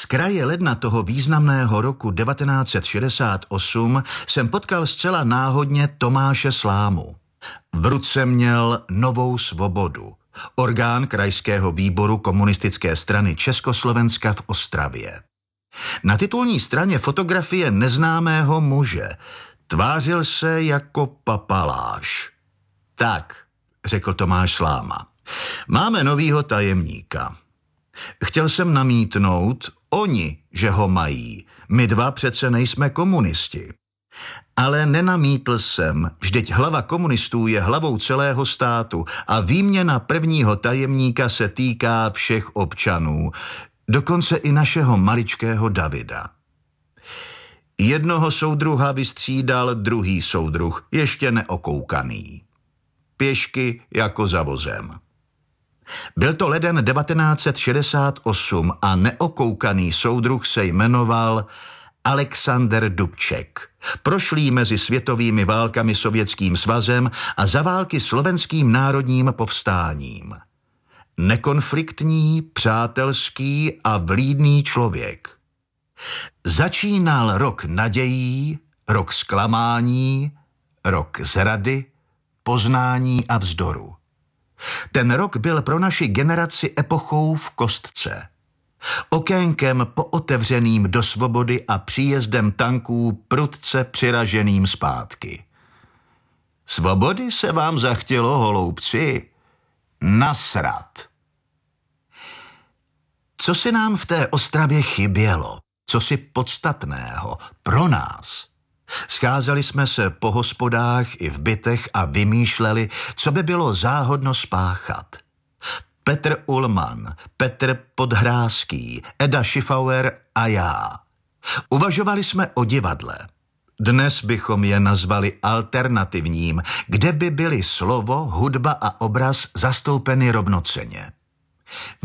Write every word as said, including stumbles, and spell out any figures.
kraje ledna toho významného roku devatenáct set šedesát osm jsem potkal zcela náhodně Tomáše Slámu. V ruce měl Novou svobodu, orgán krajského výboru komunistické strany Československa v Ostravě. Na titulní straně fotografie neznámého muže. Tvářil se jako papaláš. Tak, řekl Tomáš Sláma, máme novýho tajemníka. Chtěl jsem namítnout, oni, že ho mají. My dva přece nejsme komunisti. Ale nenamítl jsem, vždyť hlava komunistů je hlavou celého státu a výměna prvního tajemníka se týká všech občanů, dokonce i našeho maličkého Davida. Jednoho soudruha vystřídal druhý soudruh, ještě neokoukaný. Pěšky jako za vozem. Byl to leden devatenáct set šedesát osm a neokoukaný soudruh se jmenoval Alexander Dubček, prošlý mezi světovými válkami Sovětským svazem a za války Slovenským národním povstáním. Nekonfliktní, přátelský a vlídný člověk. Začínal rok nadějí, rok zklamání, rok zrady, poznání a vzdoru. Ten rok byl pro naši generaci epochou v kostce. Okénkem pootevřeným do svobody a příjezdem tanků prudce přiraženým zpátky. Svobody se vám zachtělo, holoubci? Nasrat. Co si nám v té Ostravě chybělo? Co si podstatného pro nás? Scházeli jsme se po hospodách i v bytech a vymýšleli, co by bylo záhodno spáchat. Petr Ullman, Petr Podhrázký, Eda Schiffauer a já. Uvažovali jsme o divadle. Dnes bychom je nazvali alternativním, kde by byly slovo, hudba a obraz zastoupeny rovnocenně.